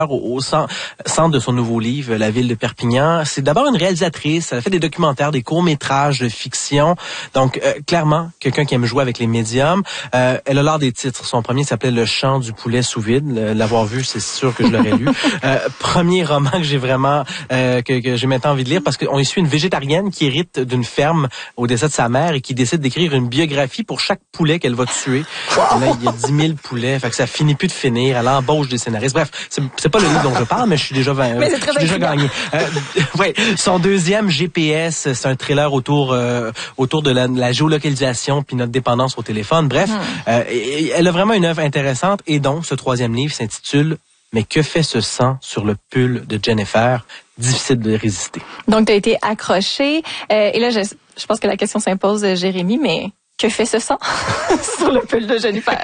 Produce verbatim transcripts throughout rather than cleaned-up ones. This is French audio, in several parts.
au, au centre, centre de son nouveau livre, La ville de Perpignan. C'est d'abord une réalisatrice. Elle a fait des documentaires, des courts-métrages de fiction. Donc, euh, clairement, quelqu'un qui aime jouer avec les médiums. Euh, elle a l'art des titres. Son premier s'appelait Le chant du poulet sous vide. L'avoir vu, c'est sûr que je l'aurais lu. Euh, premier roman que j'ai vraiment, euh, que, que j'ai maintenant envie de lire parce qu'on y suit une végétarienne qui hérite d'une ferme au décès de sa mère et qui décide d'écrire une biographie pour chaque poulet qu'elle va tuer. Wow. Là, il y a dix mille poulets. Fait que ça finit plus de finir. Elle embauche des scénaristes. Bref, c'est, c'est pas le livre dont je parle, mais je suis déjà, euh, je suis déjà gagné. Euh, ouais, son deuxième, G P S, c'est un thriller autour euh, autour de la, la géolocalisation puis notre dépendance au téléphone. Bref, hmm. euh, et, et elle a vraiment une œuvre intéressante. Et donc, ce troisième livre s'intitule « Mais que fait ce sang sur le pull de Jennifer ?» Difficile de résister. Donc, tu as été accroché. Euh, et là, je, je pense que la question s'impose, Jérémy, mais que fait ce sang sur le pull de Jennifer?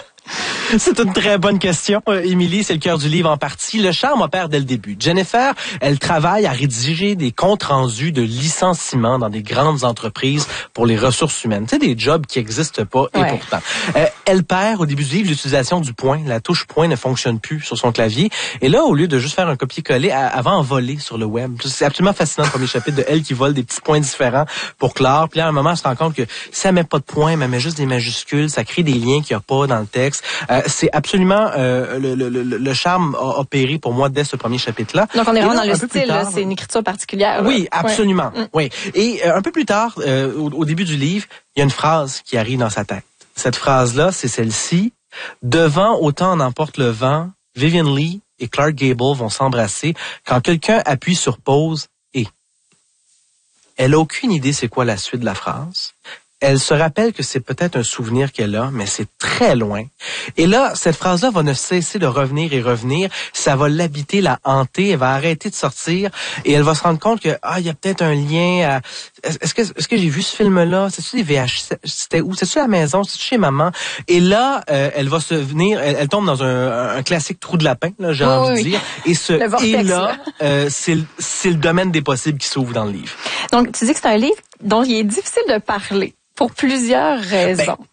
C'est une très bonne question, Émilie. C'est le cœur du livre en partie. Le charme opère dès le début. Jennifer, elle travaille à rédiger des comptes rendus de licenciement dans des grandes entreprises pour les ressources humaines. C'est des jobs qui n'existent pas et ouais. pourtant. Euh, elle perd au début du livre l'utilisation du point. La touche point ne fonctionne plus sur son clavier. Et là, au lieu de juste faire un copier-coller, elle va en voler sur le web. C'est absolument fascinant le premier chapitre de elle qui vole des petits points différents pour Claire. Puis là, à un moment, elle se rend compte que si elle met pas de points, mais elle met juste des majuscules, ça crée des liens qu'il n'y a pas dans le texte. Euh, c'est absolument euh, le, le, le, le charme a opéré pour moi dès ce premier chapitre-là. Donc on est vraiment dans le style, tard, c'est une écriture particulière. Oui, là. absolument. Ouais. Oui. Et euh, un peu plus tard, euh, au, au début du livre, il y a une phrase qui arrive dans sa tête. Cette phrase-là, c'est celle-ci. Devant autant en emporte le vent, Vivian Leigh et Clark Gable vont s'embrasser quand quelqu'un appuie sur pause et. Elle a aucune idée c'est quoi la suite de la phrase. Elle se rappelle que c'est peut-être un souvenir qu'elle a, mais c'est très loin. Et là, cette phrase-là va ne cesser de revenir et revenir. Ça va l'habiter, la hanter. Elle va arrêter de sortir et elle va se rendre compte que ah, il y a peut-être un lien. À... Est-ce que est-ce que j'ai vu ce film-là? C'est-tu des V H? C'était où? C'est-tu à la maison? C'est-tu chez maman? Et là, euh, elle va se venir. Elle, elle tombe dans un, un classique trou de lapin, là, j'ai oui, envie oui. de dire. Et ce et là, euh, c'est c'est le domaine des possibles qui s'ouvre dans le livre. Donc, tu dis que c'est un livre dont il est difficile de parler. Pour plusieurs raisons. Ben,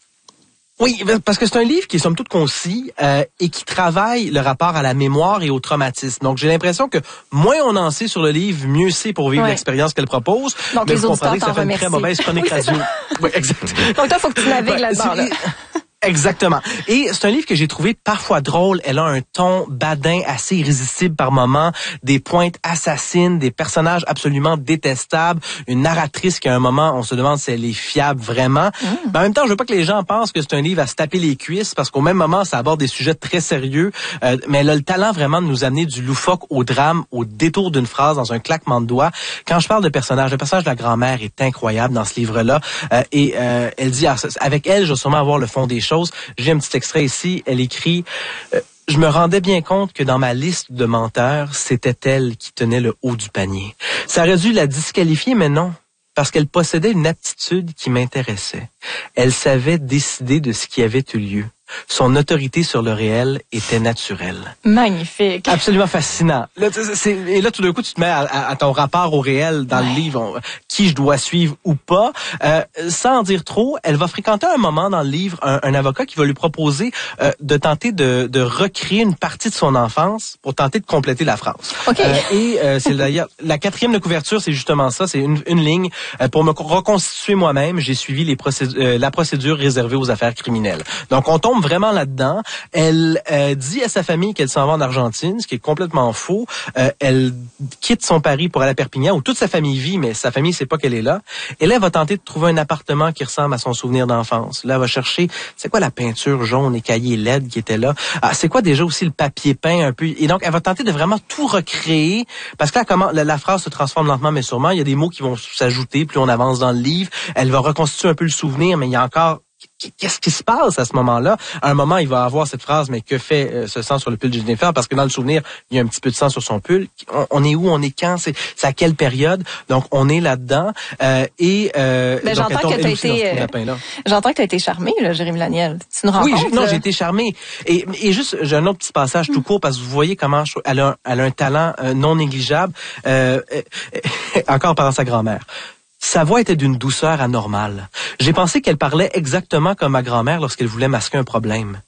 oui, parce que c'est un livre qui est somme toute concis euh, et qui travaille le rapport à la mémoire et au traumatisme. Donc, j'ai l'impression que moins on en sait sur le livre, mieux c'est pour vivre ouais. l'expérience qu'elle propose. Donc, mais les vous comprenez que ça fait remercie. une très mauvaise chronique radio. Oui, exact. Donc, toi, il faut que tu navigues ouais, là-dedans. Là. Exactement. Et c'est un livre que j'ai trouvé parfois drôle. Elle a un ton badin assez irrésistible par moments, des pointes assassines, des personnages absolument détestables, une narratrice qui à un moment, on se demande si elle est fiable vraiment. Mmh. Mais en même temps, je veux pas que les gens pensent que c'est un livre à se taper les cuisses parce qu'au même moment, ça aborde des sujets très sérieux. Euh, mais elle a le talent vraiment de nous amener du loufoque au drame, au détour d'une phrase, dans un claquement de doigts. Quand je parle de personnages, le personnage de la grand-mère est incroyable dans ce livre-là. Euh, et euh, elle dit, avec elle, je vais sûrement avoir le fond des choses. J'ai un petit extrait ici. Elle écrit euh, « Je me rendais bien compte que dans ma liste de menteurs, c'était elle qui tenait le haut du panier. Ça aurait dû la disqualifier, mais non, parce qu'elle possédait une aptitude qui m'intéressait. Elle savait décider de ce qui avait eu lieu. Son autorité sur le réel était naturelle. » Magnifique. Absolument fascinant. Là, c'est, et là, tout d'un coup, tu te mets à, à, à ton rapport au réel dans ouais. le livre, on, qui je dois suivre ou pas. Euh, sans en dire trop, elle va fréquenter un moment dans le livre un, un avocat qui va lui proposer euh, de tenter de, de recréer une partie de son enfance pour tenter de compléter la phrase. Okay. Euh, et euh, c'est d'ailleurs la quatrième de couverture, c'est justement ça, c'est une, une ligne. Euh, pour me reconstituer moi-même, j'ai suivi les procédures, euh, la procédure réservée aux affaires criminelles. Donc, on tombe vraiment là-dedans. Elle euh, dit à sa famille qu'elle s'en va en Argentine, ce qui est complètement faux. Euh, elle quitte son Paris pour aller à Perpignan, où toute sa famille vit, mais sa famille sait pas qu'elle est là. Et là, elle va tenter de trouver un appartement qui ressemble à son souvenir d'enfance. Là, elle va chercher, c'est quoi la peinture jaune et cahier L E D qui était là? Ah, c'est quoi déjà aussi le papier peint un peu? Et donc, elle va tenter de vraiment tout recréer, parce que là, comment la, la phrase se transforme lentement mais sûrement. Il y a des mots qui vont s'ajouter plus on avance dans le livre. Elle va reconstituer un peu le souvenir, mais il y a encore qu'est-ce qui se passe à ce moment-là? À un moment, il va avoir cette phrase, mais que fait euh, ce sang sur le pull de Jennifer? Parce que dans le souvenir, il y a un petit peu de sang sur son pull. On, on est où? On est quand? C'est, c'est à quelle période? Donc, on est là-dedans. Euh, et euh, ben, donc, j'entends, que t'as été, euh, j'entends que tu as été charmé, là, Jérémy Laniel. Tu nous rends oui, compte? Oui, non, j'ai été charmé. Et, et juste, j'ai un autre petit passage tout court, parce que vous voyez comment je, elle, a, elle a un talent euh, non négligeable, euh, euh, encore par sa grand-mère. Sa voix était d'une douceur anormale. J'ai pensé qu'elle parlait exactement comme ma grand-mère lorsqu'elle voulait masquer un problème.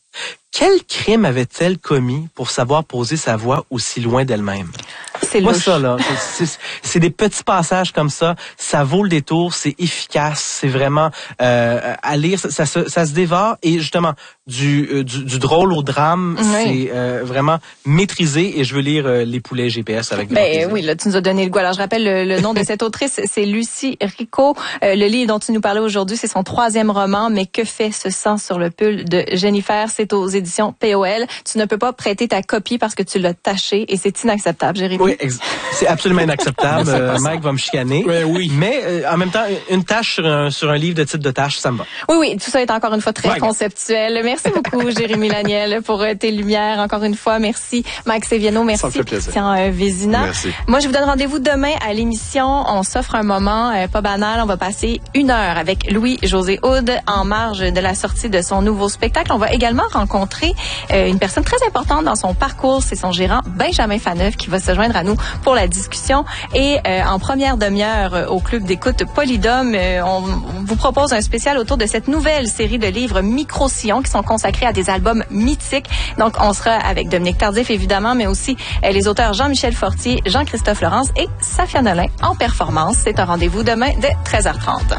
Quel crime avait-elle commis pour savoir poser sa voix aussi loin d'elle-même? C'est Moi, louche. ça, là, c'est, c'est, c'est des petits passages comme ça. Ça vaut le détour, c'est efficace, c'est vraiment euh, à lire, ça, ça, ça, ça se dévore. Et justement, du, euh, du, du drôle au drame, Oui. c'est euh, vraiment maîtrisé. Et je veux lire euh, Les Poulets G P S avec grand Ben plaisir. oui, là, tu nous as donné le goût. Alors, je rappelle le, le nom de cette autrice, c'est Lucie Rico. Euh, le livre dont tu nous parlais aujourd'hui, c'est son troisième roman, Mais que fait ce sang sur le pull de Jennifer? C'est aux éditions P O L. Tu ne peux pas prêter ta copie parce que tu l'as tachée et c'est inacceptable, Jérémy. Oui, ex- c'est absolument inacceptable. euh, Mike va me chicaner. Ouais, oui. Mais euh, en même temps, une tâche sur un, sur un livre de titre de tâche, ça me va. Oui, oui, tout ça est encore une fois très Ouais. conceptuel. Merci beaucoup, Jérémy Laniel, pour euh, tes lumières. Encore une fois, merci, Mike Séviano. Ça me Merci, fait plaisir. Christian euh, Vézina. Merci. Moi, je vous donne rendez-vous demain à l'émission. On s'offre un moment euh, pas banal. On va passer une heure avec Louis-José Houd en marge de la sortie de son nouveau spectacle. On va également rencontrer euh, une personne très importante dans son parcours. C'est son gérant, Benjamin Faneuf, qui va se joindre à nous pour la discussion. Et euh, en première demi-heure euh, au club d'écoute Polydome, euh, on, on vous propose un spécial autour de cette nouvelle série de livres Micro-Sillons qui sont consacrés à des albums mythiques. Donc, on sera avec Dominique Tardif, évidemment, mais aussi euh, les auteurs Jean-Michel Fortier, Jean-Christophe Laurence et Safia Nolin en performance. C'est un rendez-vous demain dès treize heures trente.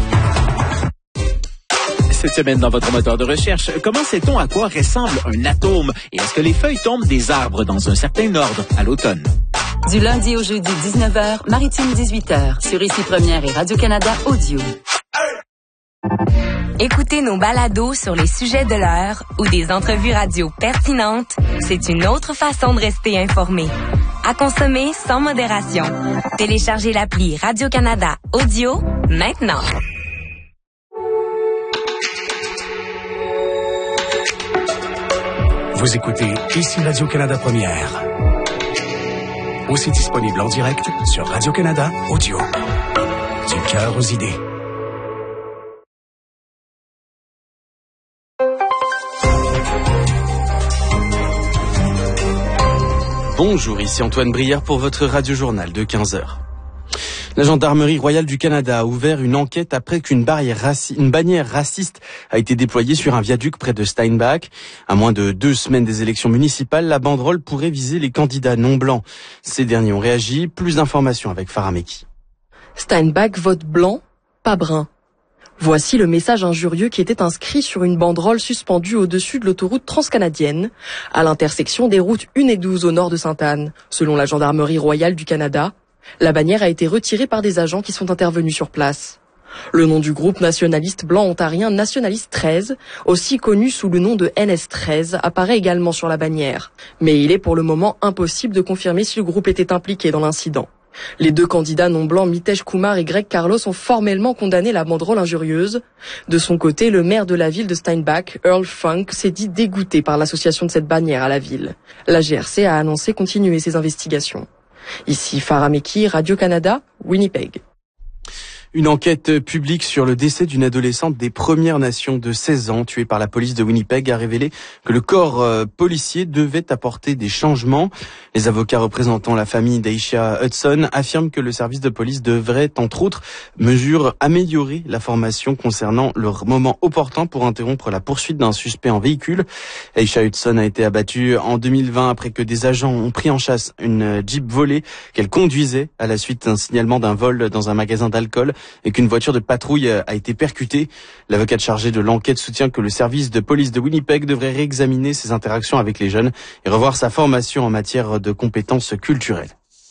Cette semaine, dans votre moteur de recherche, comment sait-on à quoi ressemble un atome et est-ce que les feuilles tombent des arbres dans un certain ordre à l'automne? Du lundi au jeudi, dix-neuf heures, Maritime dix-huit heures, sur Ici Première et Radio-Canada Audio. Écoutez nos balados sur les sujets de l'heure ou des entrevues radio pertinentes, c'est une autre façon de rester informé. À consommer sans modération. Téléchargez l'appli Radio-Canada Audio maintenant. Vous écoutez Ici Radio-Canada Première. Aussi disponible en direct sur Radio-Canada Audio. Du cœur aux idées. Bonjour, ici Antoine Brière pour votre radio-journal de quinze heures. La Gendarmerie royale du Canada a ouvert une enquête après qu'une barrière raci- une bannière raciste a été déployée sur un viaduc près de Steinbach. À moins de deux semaines des élections municipales, la banderole pourrait viser les candidats non blancs. Ces derniers ont réagi. Plus d'informations avec Farah Meki. Steinbach vote blanc, pas brun. Voici le message injurieux qui était inscrit sur une banderole suspendue au-dessus de l'autoroute transcanadienne, à l'intersection des routes un et douze au nord de Sainte-Anne. Selon la Gendarmerie royale du Canada, la bannière a été retirée par des agents qui sont intervenus sur place. Le nom du groupe nationaliste blanc ontarien Nationaliste treize, aussi connu sous le nom de N S treize, apparaît également sur la bannière. Mais il est pour le moment impossible de confirmer si le groupe était impliqué dans l'incident. Les deux candidats non blancs, Mitesh Kumar et Greg Carlos, ont formellement condamné la banderole injurieuse. De son côté, le maire de la ville de Steinbach, Earl Funk, s'est dit dégoûté par l'association de cette bannière à la ville. La G R C a annoncé continuer ses investigations. Ici Farah Meki, Radio-Canada, Winnipeg. Une enquête publique sur le décès d'une adolescente des Premières Nations de seize ans tuée par la police de Winnipeg a révélé que le corps euh, policier devait apporter des changements. Les avocats représentant la famille d'Aisha Hudson affirment que le service de police devrait, entre autres mesures, améliorer la formation concernant le moment opportun pour interrompre la poursuite d'un suspect en véhicule. Aisha Hudson a été abattue en deux mille vingt après que des agents ont pris en chasse une Jeep volée qu'elle conduisait à la suite d'un signalement d'un vol dans un magasin d'alcool et qu'une voiture de patrouille a été percutée. L'avocate chargée de l'enquête soutient que le service de police de Winnipeg devrait réexaminer ses interactions avec les jeunes et revoir sa formation en matière de compétences culturelles.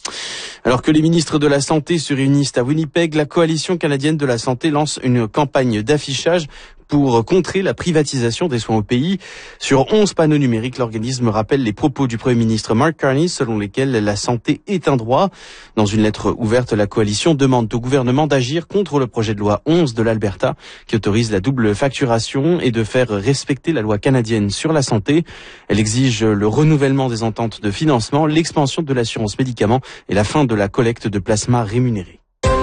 Alors que les ministres de la Santé se réunissent à Winnipeg, la Coalition canadienne de la santé lance une campagne d'affichage pour contrer la privatisation des soins au pays. Sur onze panneaux numériques, l'organisme rappelle les propos du Premier ministre Mark Carney, selon lesquels la santé est un droit. Dans une lettre ouverte, la coalition demande au gouvernement d'agir contre le projet de loi onze de l'Alberta, qui autorise la double facturation et de faire respecter la loi canadienne sur la santé. Elle exige le renouvellement des ententes de financement, l'expansion de l'assurance médicaments et la fin de la collecte de plasma rémunéré.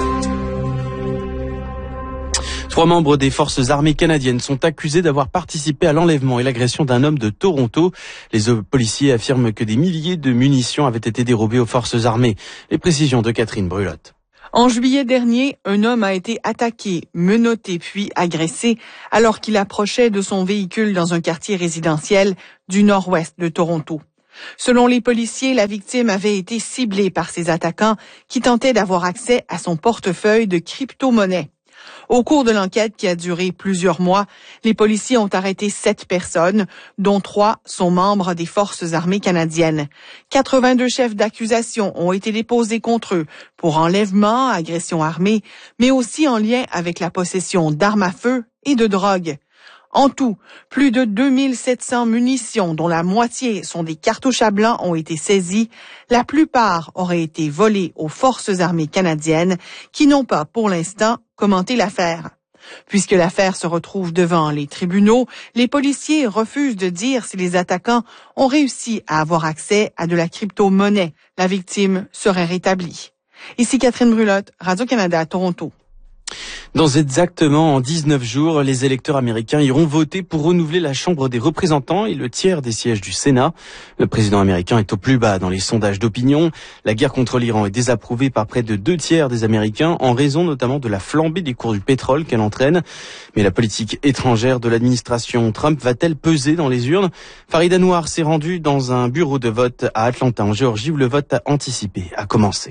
Trois membres des forces armées canadiennes sont accusés d'avoir participé à l'enlèvement et l'agression d'un homme de Toronto. Les policiers affirment que des milliers de munitions avaient été dérobées aux forces armées. Les précisions de Catherine Brulotte. En juillet dernier, un homme a été attaqué, menotté puis agressé alors qu'il approchait de son véhicule dans un quartier résidentiel du nord-ouest de Toronto. Selon les policiers, la victime avait été ciblée par ces attaquants qui tentaient d'avoir accès à son portefeuille de crypto-monnaies. Au cours de l'enquête qui a duré plusieurs mois, les policiers ont arrêté sept personnes, dont trois sont membres des Forces armées canadiennes. quatre-vingt-deux chefs d'accusation ont été déposés contre eux pour enlèvement, agression armée, mais aussi en lien avec la possession d'armes à feu et de drogue. En tout, plus de deux mille sept cents munitions, dont la moitié sont des cartouches à blanc, ont été saisies. La plupart auraient été volées aux Forces armées canadiennes, qui n'ont pas, pour l'instant, commenté l'affaire. Puisque l'affaire se retrouve devant les tribunaux, les policiers refusent de dire si les attaquants ont réussi à avoir accès à de la crypto-monnaie. La victime serait rétablie. Ici Catherine Brulotte, Radio-Canada, Toronto. Dans exactement en dix-neuf jours, les électeurs américains iront voter pour renouveler la Chambre des représentants et le tiers des sièges du Sénat. Le président américain est au plus bas dans les sondages d'opinion. La guerre contre l'Iran est désapprouvée par près de deux tiers des Américains en raison notamment de la flambée des cours du pétrole qu'elle entraîne. Mais la politique étrangère de l'administration Trump va-t-elle peser dans les urnes? Farid Anouar s'est rendu dans un bureau de vote à Atlanta en Géorgie où le vote anticipé a commencé.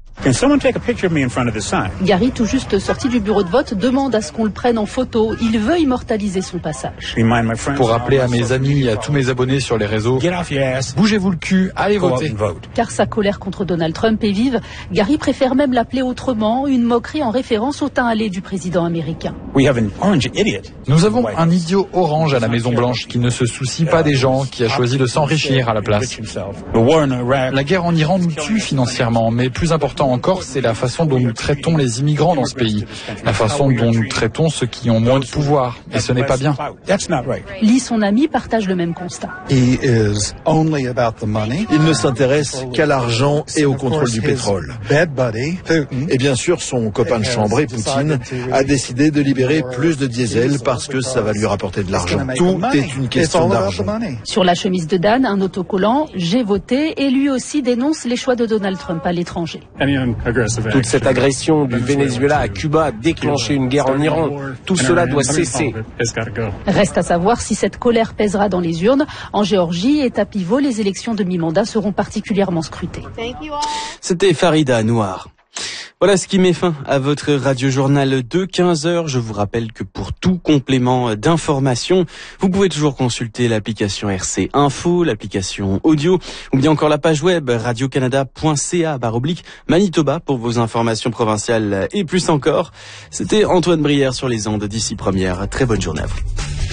Gary, tout juste sorti du bureau de vote, demande à ce qu'on le prenne en photo. Il veut immortaliser son passage. Pour rappeler à mes amis et à tous mes abonnés sur les réseaux, bougez-vous le cul, allez voter. Car sa colère contre Donald Trump est vive, Gary préfère même l'appeler autrement, une moquerie en référence au teint allé du président américain. Nous avons un idiot orange à la Maison-Blanche qui ne se soucie pas des gens, qui a choisi de s'enrichir à la place. La guerre en Iran nous tue financièrement, mais plus important encore, c'est la façon dont nous traitons les immigrants dans ce pays, la façon dont nous traitons ceux qui ont moins de pouvoir, et ce n'est pas bien. Lee, son ami, partage le même constat. Il ne s'intéresse qu'à l'argent et au contrôle du pétrole. Et bien sûr, son copain de chambrée, Poutine, a décidé de libérer plus de diesel parce que ça va lui rapporter de l'argent. Tout est une question d'argent. Sur la chemise de Dan, un autocollant « J'ai voté » et lui aussi dénonce les choix de Donald Trump à l'étranger. Toute cette agression du Venezuela à Cuba a déclenché une guerre en Iran. Tout cela doit cesser. Reste à savoir si cette colère pèsera dans les urnes. En Géorgie, état pivot, les élections de mi-mandat seront particulièrement scrutées. C'était Farida Anouar. Voilà ce qui met fin à votre radio-journal de quinze heures. Je vous rappelle que pour tout complément d'information, vous pouvez toujours consulter l'application R C Info, l'application audio, ou bien encore la page web radio-canada point c a barre oblique Manitoba pour vos informations provinciales et plus encore. C'était Antoine Brière sur les ondes d'ici première. Très bonne journée à vous.